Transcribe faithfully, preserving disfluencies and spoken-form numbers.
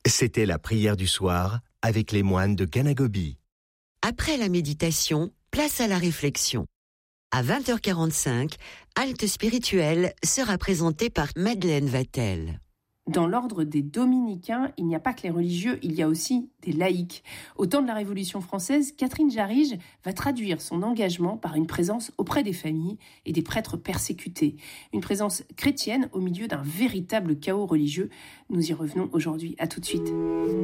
C'était la prière du soir avec les moines de Ganagobi. Après la méditation, place à la réflexion. À vingt heures quarante-cinq, Halte spirituelle sera présentée par Madeleine Vatel. Dans l'ordre des dominicains, il n'y a pas que les religieux, il y a aussi des laïcs. Au temps de la Révolution française, Catherine Jarige va traduire son engagement par une présence auprès des familles et des prêtres persécutés. Une présence chrétienne au milieu d'un véritable chaos religieux. Nous y revenons aujourd'hui. À tout de suite.